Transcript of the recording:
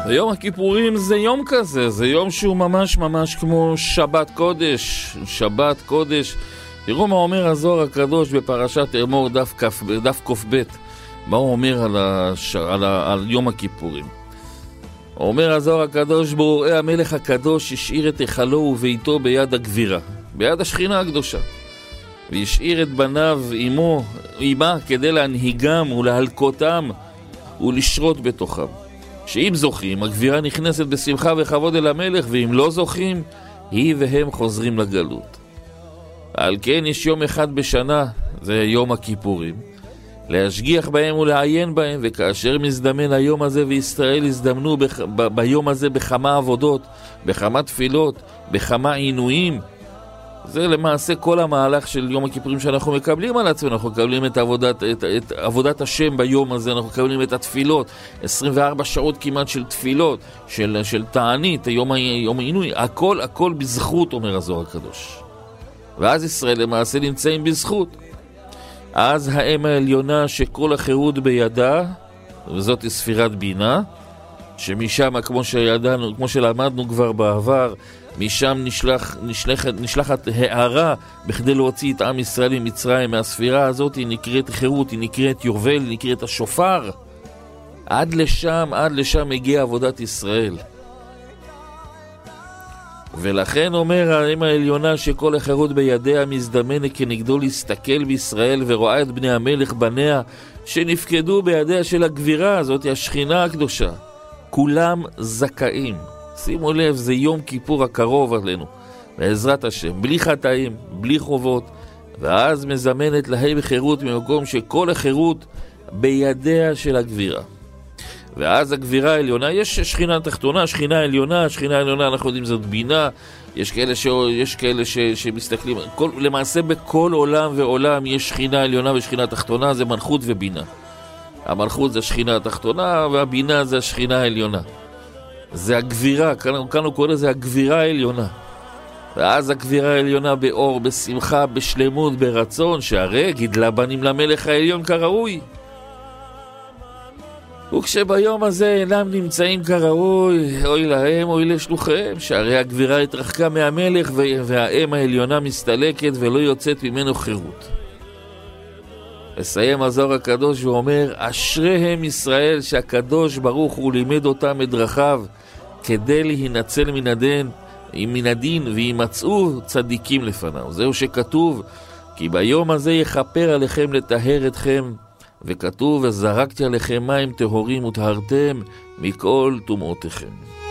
ויום הכיפורים זה יום כזה, זה יום שהוא ממש ממש כמו שבת קודש, שבת קודש. תראו מה אומר הזוהר הקדוש בפרשת אמור דף ק"ב, מה הוא אומר על יום הכיפורים. אומר הזוהר הקדוש, בורא המלך הקדוש השאיר את היכלו וביתו ביד הגבירה, ביד השכינה הקדושה, והשאיר את בניו עמה כדי להנהיגם ולהלקותם ולשרות בתוכם. שאם זוכים, הגבירה נכנסת בשמחה וכבוד אל המלך, ואם לא זוכים, היא והם חוזרים לגלות. על כן יש יום אחד בשנה, זה יום הכיפורים, להשגיח בהם ולעיין בהם, וכאשר מזדמן היום הזה וישראל הזדמנו ביום הזה בכמה עבודות, בכמה תפילות, בכמה עינויים. זה למעשה כל המהלך של יום הכיפורים שאנחנו מקבלים על עצמנו. אנחנו מקבלים את עבודת השם ביום הזה, אנחנו מקבלים את התפילות, 24 שעות כמעט של תפילות, של תענית, יום העינוי, הכל בזכות, אומר הזוהר הקדוש. ואז ישראל למעשה נמצאים בזכות. אז האם העליונה שכל החירות בידה, וזאת ספירת בינה, שמשם, כמו שלמדנו כבר בעבר, משם נשלחת הערה בכדי להוציא את עם ישראל ממצרים. מהספירה הזאת היא נקראת חירות, היא נקראת יובל, היא נקראת השופר. עד לשם הגיעה עבודת ישראל. ולכן אומר האם העליונה שכל החירות בידיה מזדמנת כנגדו להסתכל בישראל, ורואה את בני המלך בניה שנפקדו בידיה של הגבירה הזאת, השכינה הקדושה. כולם זכאים. שימו לב, זה יום כיפור הקרוב עלינו, בעזרת השם, בלי חטאים, בלי חובות, ואז מזמנת להם חירות ממקום שכל החירות בידיה של הגבירה. ואז הגבירה העליונה, יש שכינה תחתונה, שכינה עליונה, אנחנו יודעים זאת בינה. יש כאלה שמסתכלים, למעשה בכל עולם ועולם יש שכינה עליונה ושכינה תחתונה, זה מלכות ובינה. המלכות זה השכינה התחתונה, והבינה זה השכינה העליונה. זה הגבירה, כאן הוא קורא לזה הגבירה העליונה. ואז הגבירה העליונה באור, בשמחה, בשלמות, ברצון, שהרי גידלה בנים למלך העליון כראוי. וכשביום הזה אינם נמצאים כראוי, אוי להם, אוי לשלוחיהם, שהרי הגבירה התרחקה מהמלך, והאם העליונה מסתלקת ולא יוצאת ממנו חירות. מסיים הזוהר הקדוש ואומר, אשריהם ישראל שהקדוש ברוך הוא לימד אותם את דרכיו, כדי להינצל מן הדין וימצאו צדיקים לפניו. זהו שכתוב, כי ביום הזה יכפר עליכם לטהר אתכם, וכתוב, וזרקתי עליכם מים טהורים וטהרתם מכל טומאותיכם.